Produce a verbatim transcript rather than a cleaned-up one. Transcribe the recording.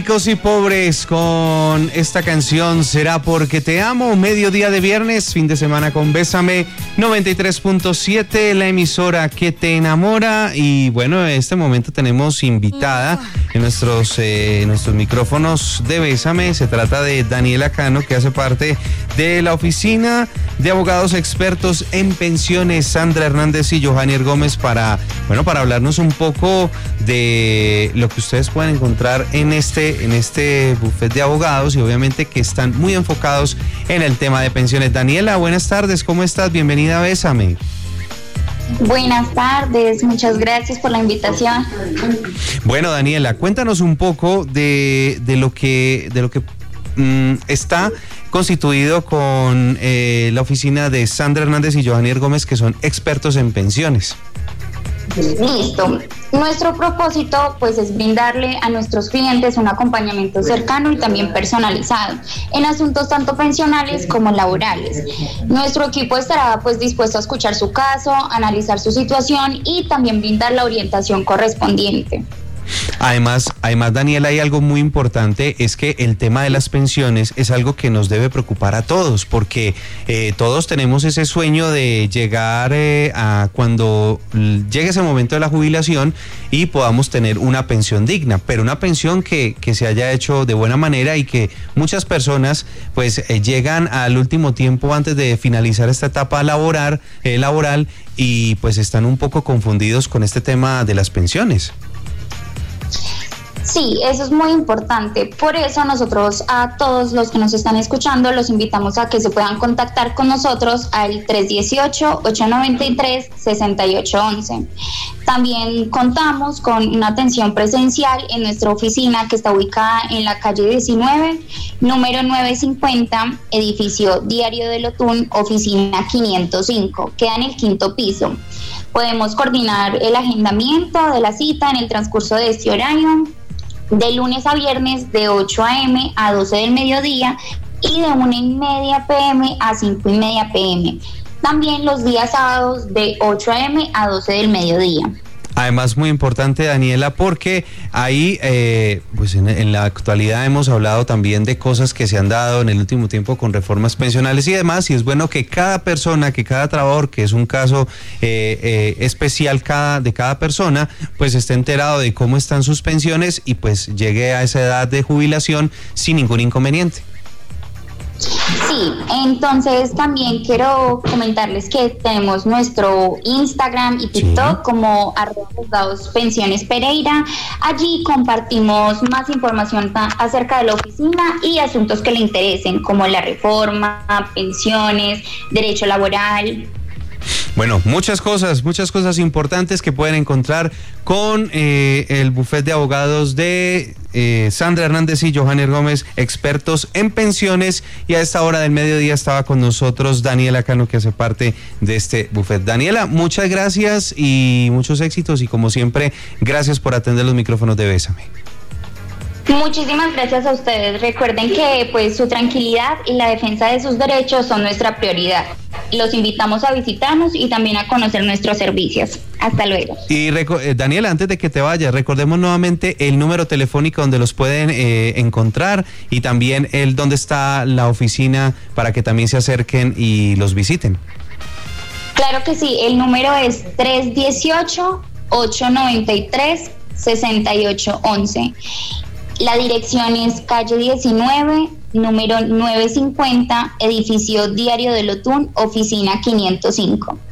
Ricos y pobres con esta canción Será porque te amo, mediodía de viernes, fin de semana con Bésame, noventa y tres punto siete, la emisora que te enamora. Y bueno, en este momento tenemos invitada en nuestros, eh, nuestros micrófonos de Bésame. Se trata de Daniela Cano, que hace parte de la oficina de abogados expertos en pensiones Sandra Hernández y Johanier Gómez para, bueno, para hablarnos un poco de lo que ustedes pueden encontrar en este en este buffet de abogados y obviamente que están muy enfocados en el tema de pensiones. Daniela, buenas tardes, ¿cómo estás? Bienvenida a Bésame. Buenas tardes, muchas gracias por la invitación. Bueno, Daniela, cuéntanos un poco de, de lo que de lo que mmm, está constituido con eh, la oficina de Sandra Hernández y Johanier Gómez, que son expertos en pensiones. Listo. Nuestro propósito pues es brindarle a nuestros clientes un acompañamiento cercano y también personalizado en asuntos tanto pensionales como laborales. Nuestro equipo estará pues dispuesto a escuchar su caso, analizar su situación y también brindar la orientación correspondiente. Además, además, Daniela, hay algo muy importante, es que el tema de las pensiones es algo que nos debe preocupar a todos, porque eh, todos tenemos ese sueño de llegar eh, a cuando llegue ese momento de la jubilación y podamos tener una pensión digna, pero una pensión que, que se haya hecho de buena manera y que muchas personas pues eh, llegan al último tiempo antes de finalizar esta etapa laboral, eh, laboral y pues están un poco confundidos con este tema de las pensiones. Sí, eso es muy importante. Por eso nosotros a todos los que nos están escuchando los invitamos a que se puedan contactar con nosotros al tres uno ocho, ocho nueve tres, seis ocho uno uno. También contamos con una atención presencial en nuestra oficina que está ubicada en la calle diecinueve, número novecientos cincuenta, edificio Diario del Otún, oficina quinientos cinco, queda en el quinto piso. Podemos coordinar el agendamiento de la cita en el transcurso de este horario, de lunes a viernes de ocho a eme a doce del mediodía y de una y media pm a cinco y media pm. También los días sábados de ocho a eme a doce del mediodía. Además, muy importante, Daniela, porque ahí, eh, pues en, en la actualidad hemos hablado también de cosas que se han dado en el último tiempo con reformas pensionales y demás, y es bueno que cada persona, que cada trabajador, que es un caso eh, eh, especial cada, de cada persona, pues esté enterado de cómo están sus pensiones y pues llegue a esa edad de jubilación sin ningún inconveniente. Sí, entonces también quiero comentarles que tenemos nuestro Instagram y TikTok sí. como arroba juzgados pensiones Pereira. Allí compartimos más información acerca de la oficina y asuntos que le interesen, como la reforma, pensiones, derecho laboral. Bueno, muchas cosas, muchas cosas importantes que pueden encontrar con eh, el buffet de abogados de eh, Sandra Hernández y Johanier Gómez, expertos en pensiones, y a esta hora del mediodía estaba con nosotros Daniela Cano, que hace parte de este buffet. Daniela, muchas gracias y muchos éxitos y como siempre, gracias por atender los micrófonos de Bésame. Muchísimas gracias a ustedes. Recuerden que pues su tranquilidad y la defensa de sus derechos son nuestra prioridad. Los invitamos a visitarnos y también a conocer nuestros servicios. Hasta luego. Y eh, Daniela, antes de que te vayas, recordemos nuevamente el número telefónico donde los pueden eh, encontrar y también el donde está la oficina para que también se acerquen y los visiten. Claro que sí, el número es tres uno ocho, ocho nueve tres, seis ocho uno uno. La dirección es calle diecinueve, número novecientos cincuenta, edificio Diario del Otún, oficina quinientos cinco.